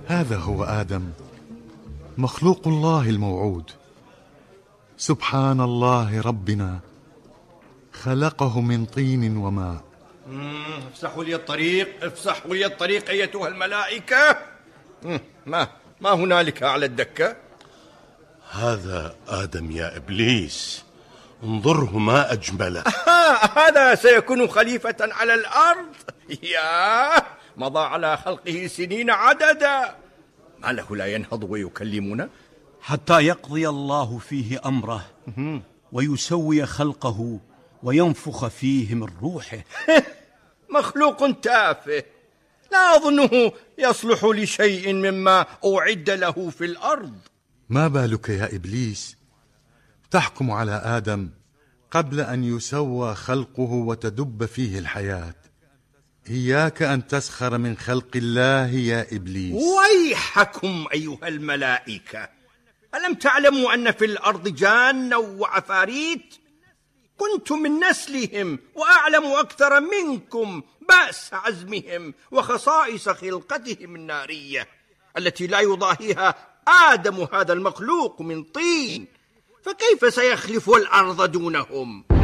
هذا هو آدم، مخلوق الله الموعود. سبحان الله ربنا، خلقه من طين وماء. افسحوا لي الطريق، افسحوا لي الطريق أيتها الملائكة. ما هنالك على الدكة؟ هذا آدم يا إبليس، انظره ما أجمله. هذا سيكون خليفة على الأرض. ياه، مضى على خلقه سنين عددا، ما له لا ينهض ويكلمنا؟ حتى يقضي الله فيه أمره ويسوي خلقه وينفخ فيه من روحه. مخلوق تافه، لا أظنه يصلح لشيء مما أعد له في الأرض. ما بالك يا إبليس تحكم على آدم قبل أن يسوى خلقه وتدب فيه الحياة؟ إياك أن تسخر من خلق الله يا إبليس. ويحكم أيها الملائكة، ألم تعلموا أن في الأرض جانا وعفاريت؟ كنت من نسلهم وأعلم أكثر منكم بأس عزمهم وخصائص خلقتهم النارية التي لا يضاهيها آدم هذا المخلوق من طين، فكيف سيخلف الأرض دونهم؟